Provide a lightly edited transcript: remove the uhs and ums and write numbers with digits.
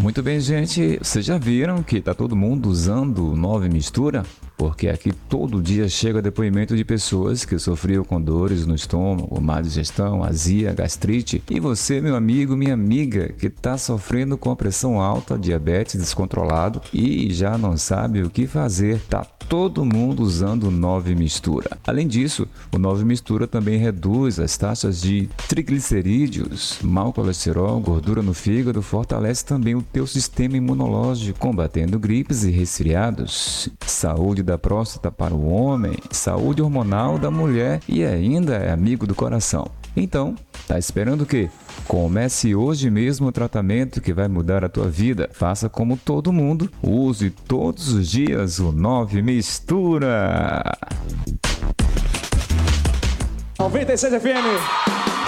Muito bem, gente. Vocês já viram que tá todo mundo usando o 9 Mistura? Porque aqui todo dia chega depoimento de pessoas que sofriam com dores no estômago, má digestão, azia, gastrite. E você, meu amigo, minha amiga, que está sofrendo com pressão alta, diabetes descontrolado e já não sabe o que fazer, tá todo mundo usando o 9 Mistura. Além disso, o 9 Mistura também reduz as taxas de triglicerídeos, mau colesterol, gordura no fígado, fortalece também o teu sistema imunológico, combatendo gripes e resfriados, saúde da próstata para o homem, saúde hormonal da mulher e ainda é amigo do coração. Então, tá esperando o quê? Comece hoje mesmo o tratamento que vai mudar a tua vida. Faça como todo mundo, use todos os dias o 9 Mistura. 96 FM.